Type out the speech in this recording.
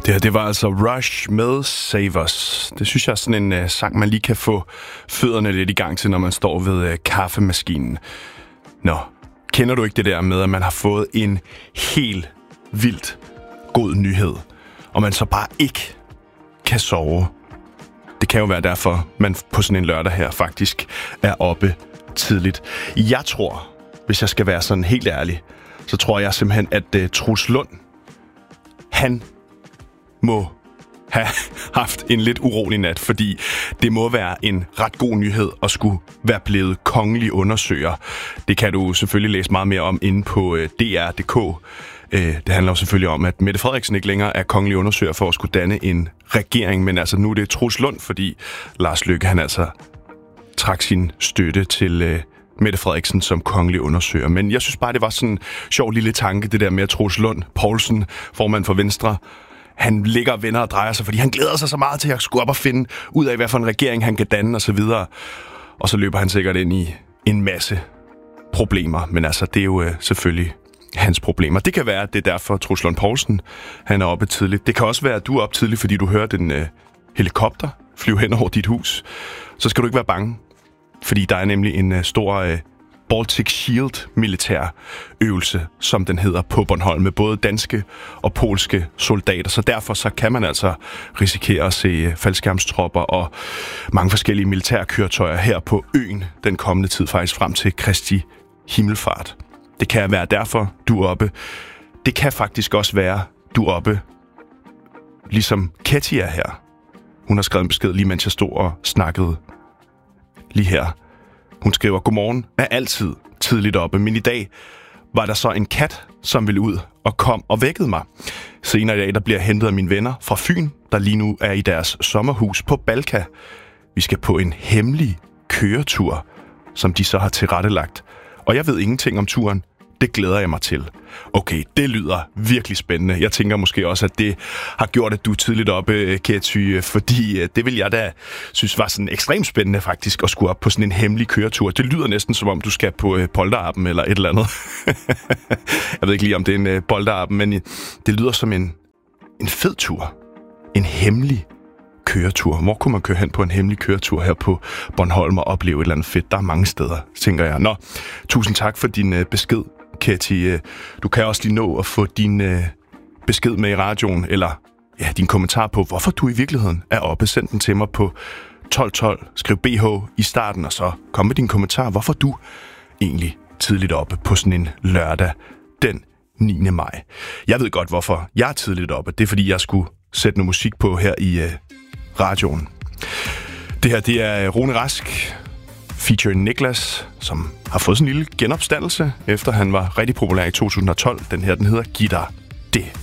Det var altså Rush med Save Us. Det synes jeg er sådan en sang, man lige kan få fødderne lidt i gang til, når man står ved kaffemaskinen. Nå, kender du ikke det der med, at man har fået en helt vildt god nyhed, og man så bare ikke kan sove? Det kan jo være derfor, man på sådan en lørdag her faktisk er oppe tidligt. Jeg tror, hvis jeg skal være sådan helt ærlig, så tror jeg simpelthen, at Troels Lund, han må have haft en lidt urolig nat, fordi det må være en ret god nyhed at skulle være blevet kongelig undersøger. Det kan du selvfølgelig læse meget mere om inde på dr.dk. Det handler jo selvfølgelig om, at Mette Frederiksen ikke længere er kongelig undersøger for at skulle danne en regering, men altså nu er det Troels Lund, fordi Lars Løkke han altså trak sin støtte til Mette Frederiksen som kongelig undersøger. Men jeg synes bare, det var sådan en sjov lille tanke, det der med at Troels Lund Poulsen, formand for Venstre, han ligger og vender og drejer sig, fordi han glæder sig så meget til at skulle op og finde ud af, hvad for en regering han kan danne osv. Og så løber han sikkert ind i en masse problemer. Men altså, det er jo selvfølgelig hans problemer. Det kan være, at det er derfor, Troels Lund Poulsen han er oppe tidligt. Det kan også være, at du er oppe tidligt, fordi du hører den helikopter flyve hen over dit hus. Så skal du ikke være bange, fordi der er nemlig en stor Baltic Shield militær øvelse, som den hedder, på Bornholm, med både danske og polske soldater. Så derfor så kan man altså risikere at se faldskærmstropper og mange forskellige militærkøretøjer her på øen den kommende tid, faktisk frem til Kristi Himmelfart. Det kan være derfor, du er oppe. Det kan faktisk også være, du er oppe, ligesom Ketty er her. Hun har skrevet en besked, lige mens jeg stod og snakkede lige her. Hun skriver, godmorgen, er altid tidligt oppe, men i dag var der så en kat, som ville ud og kom og vækkede mig. Senere i dag, der bliver jeg hentet af mine venner fra Fyn, der lige nu er i deres sommerhus på Balka. Vi skal på en hemmelig køretur, som de så har tilrettelagt. Og jeg ved ingenting om turen. Det glæder jeg mig til. Okay, det lyder virkelig spændende. Jeg tænker måske også, at det har gjort, at du er tidligt oppe, Ketty, fordi det vil jeg da synes var sådan ekstremt spændende faktisk, at skulle op på sådan en hemmelig køretur. Det lyder næsten som om, du skal på Polterappen eller et eller andet. Jeg ved ikke lige, om det er en Polterappen, men det lyder som en fed tur. En hemmelig køretur. Hvor kunne man køre hen på en hemmelig køretur her på Bornholm og opleve et eller andet fedt? Der er mange steder, tænker jeg. Nå, tusind tak for din besked, Ketty. Du kan også lige nå at få din besked med i radioen, eller din kommentar på, hvorfor du i virkeligheden er oppe. Send den til mig på 1212. Skriv BH i starten, og så kom med din kommentar, hvorfor du egentlig tidligt oppe på sådan en lørdag den 9. maj. Jeg ved godt, hvorfor jeg er tidligt oppe. Det er, fordi jeg skulle sætte noget musik på her i radioen. Det her, det er Rune Rask featuring Niklas, som har fået sådan en lille genopstandelse, efter han var rigtig populær i 2012. Den her, den hedder Giv dig det.